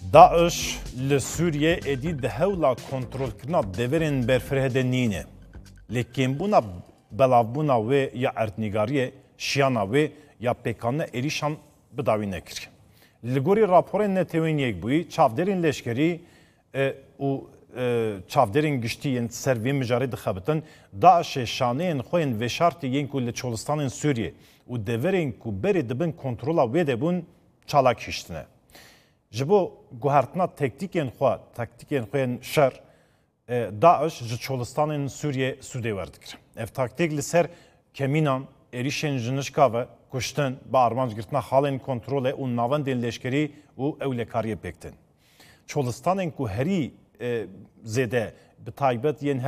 داعش لسوریه ادی دهولا کنترل کرنا دورین برفرهده نینه. لیکن بونا بلافبونا و یا ارتنیگاریه شیانا و یا پیکانه ایریشان بداوی نکر. لگوری راپورن نتوین یک بوی چافدرین لشکری و چافدرین گشتیین سروی مجاری دخابتن داعش شانین خوین و شرط ین کل چولستان سوریه و دورین کو بری دبن کنترولا و دبون چالاکیشتنه. جبو گوهرتنا تکتیکین خوین شر داعش جچولستان سوریه سوده وردکر. اف تاکتیک لسر کمینان ایریشن جنشکا و کشتن با آرمانج گرتنا حالین کنترل و ناوندین لشکری و اولکاریه بکتن. چولستان کو هری زده به تایبت ین